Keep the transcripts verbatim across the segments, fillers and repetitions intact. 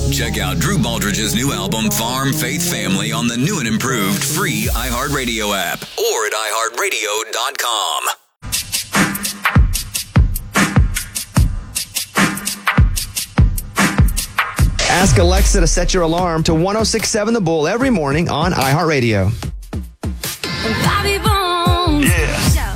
Check out Drew Baldridge's new album, Farm Faith Family, on the new and improved free iHeartRadio app or at i heart radio dot com. Ask Alexa to set your alarm to one oh six point seven The Bull every morning on iHeartRadio. Bobby Bones. Yeah.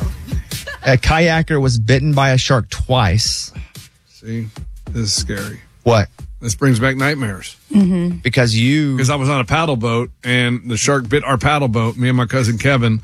A kayaker was bitten by a shark twice. See, this is scary. What? This brings back nightmares. Mm-hmm. Because you... Because I was on a paddle boat, and the shark bit our paddle boat, me and my cousin Kevin,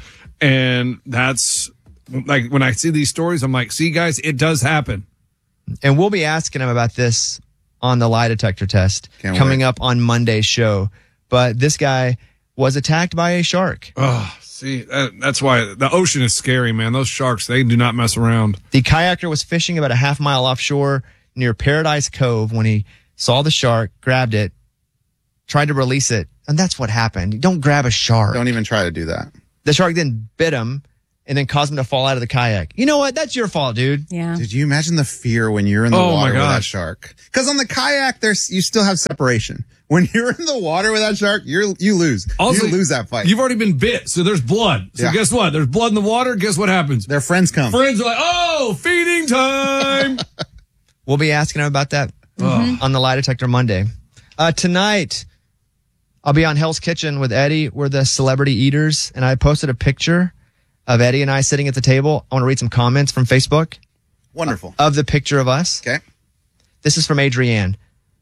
and that's... Like, when I see these stories, I'm like, see, guys, it does happen. And we'll be asking him about this on the lie detector test Can't coming wait. up on Monday's show. But this guy was attacked by a shark. Oh, see, that, that's why the ocean is scary, man. Those sharks, they do not mess around. The kayaker was fishing about a half mile offshore near Paradise Cove when he saw the shark, grabbed it, tried to release it. And that's what happened. You don't grab a shark. Don't even try to do that. The shark then bit him and then caused him to fall out of the kayak. You know what? That's your fault, dude. Yeah. Did you imagine the fear when you're in the Oh, my water with that gosh. shark? Because on the kayak, there's you still have separation. When you're in the water with that shark, you're you lose. Also, you lose that fight. You've already been bit, so there's blood. So Yeah. guess what? There's blood in the water. Guess what happens? Their friends come. Friends are like, oh, feeding time. We'll be asking him about that on the Lie Detector Monday. Uh, tonight, I'll be on Hell's Kitchen with Eddie. We're the celebrity eaters, and I posted a picture of Eddie and I sitting at the table. I want to read some comments from Facebook Wonderful. of the picture of us. Okay. This is from Adrienne.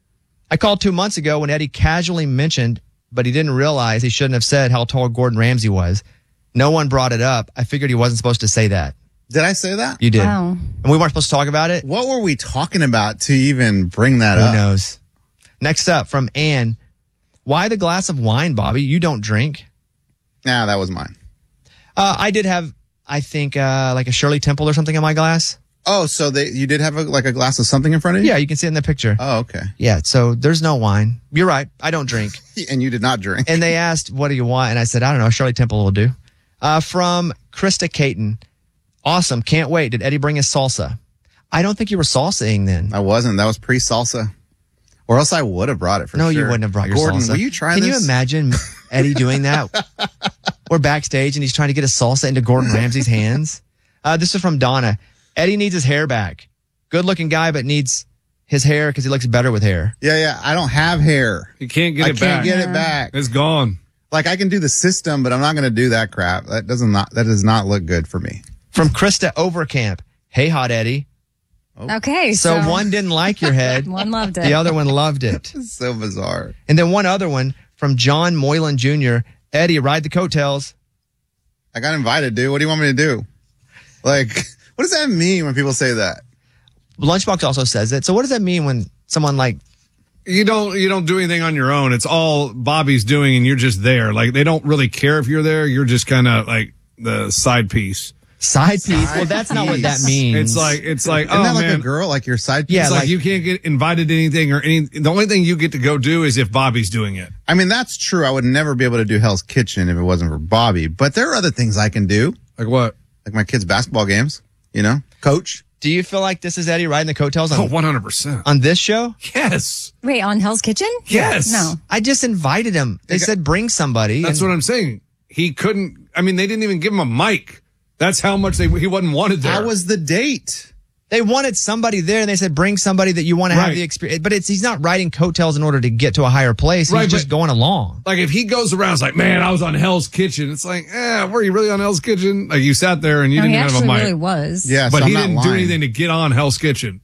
I called two months ago when Eddie casually mentioned, but he didn't realize he shouldn't have said how tall Gordon Ramsay was. No one brought it up. I figured he wasn't supposed to say that. Did I say that? You did. Wow. And we weren't supposed to talk about it. What were we talking about to even bring that Who up? knows? Next up from Ann. Why the glass of wine, Bobby? You don't drink. Nah, that was mine. Uh, I did have, I think, uh, like a Shirley Temple or something in my glass. Oh, so they you did have a, like a glass of something in front of you? Yeah, you can see it in the picture. Oh, okay. Yeah, so there's no wine. You're right. I don't drink. And you did not drink. And they asked, what do you want? And I said, I don't know. Shirley Temple will do. Uh, from Krista Caton. Awesome. Can't wait. Did Eddie bring his salsa? I don't think you were salsaing then. I wasn't. That was pre-salsa. Or else I would have brought it for no, sure. you wouldn't have brought your Gordon, salsa. will you try Can this? you imagine Eddie doing that? We're backstage and he's trying to get his salsa into Gordon Ramsay's hands. Uh, this is from Donna. Eddie needs his hair back. Good looking guy, but needs his hair because he looks better with hair. Yeah, yeah. I don't have hair. You can't get I it can't back. get it back. It's gone. Like I can do the system, but I'm not going to do that crap. That doesn't not that does not look good for me. From Krista Overcamp. Hey, hot Eddie. Okay. So, So, one didn't like your head. one loved it. The other one loved it. It's so bizarre. And then one other one from John Moylan Junior Eddie, ride the coattails. I got invited, dude. What do you want me to do? Like, what does that mean when people say that? Lunchbox also says it. So what does that mean when someone like, You don't you don't do anything on your own. It's all Bobby's doing, and you're just there. Like they don't really care if you're there. You're just kind of like the side piece. side piece? Well, that's not what that piece. means. It's like it's like Isn't oh that like man, a girl, like your side piece? Yeah, it's like, like- you can't get invited to anything or any. The only thing you get to go do is if Bobby's doing it. I mean, that's true. I would never be able to do Hell's Kitchen if it wasn't for Bobby. But there are other things I can do, Like what? like my kids' basketball games, you know, coach. do you feel like this is Eddie riding the coattails Oh, on, one hundred percent. on this show? Yes, Wait, on Hell's Kitchen? Yes. No. I just invited him. They said bring somebody. that's and- what I'm saying. He couldn't. I mean, they didn't even give him a mic. That's how much they he wasn't wanted there. That was the date. They wanted somebody there, and they said bring somebody that you want to have Right. the experience. But it's he's not riding coattails in order to get to a higher place. He's Right, just but- going along. Like if he goes around, it's like, man, I was on Hell's Kitchen. It's like, eh, were you really on Hell's Kitchen? Like you sat there and you No, he didn't have a actually mic. really was. Yeah, But so he I'm didn't not do lying. anything to get on Hell's Kitchen.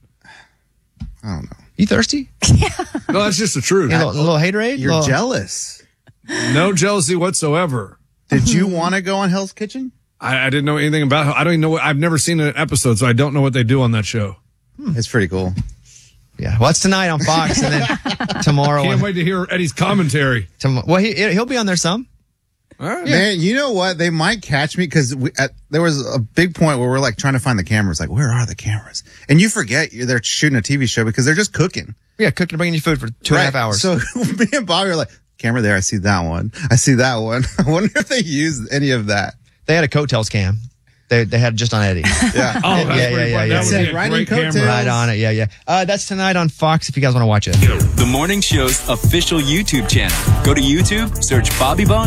I don't know. You thirsty? No, that's just the truth. A little, a little haterade? You're Little- jealous. No jealousy whatsoever. Did you want to go on Hell's Kitchen? I, I didn't know anything about. I don't even know. What, I've never seen an episode, so I don't know what they do on that show. It's pretty cool. Yeah. Well, it's tonight on Fox, and then tomorrow. Can't on, wait to hear Eddie's commentary. tom- well, he he'll be on there some. All right. Man, you know what? They might catch me because there was a big point where we're like trying to find the cameras. Like, where are the cameras? And you forget you're they're shooting a T V show because they're just cooking. Yeah, cooking, bringing you food for two and a half Right. hours. So me and Bobby are like, camera there. I see that one. I see that one. I wonder if they used any of that. They had a coattails cam. They they had just on Eddie. Yeah. Oh, that's Yeah, pretty yeah, fun. yeah, That would yeah. be a Riding great camera. coattails. Right on it. Yeah, yeah. Uh, that's tonight on Fox if you guys want to watch it. The morning show's official YouTube channel. Go to YouTube, search Bobby Bones.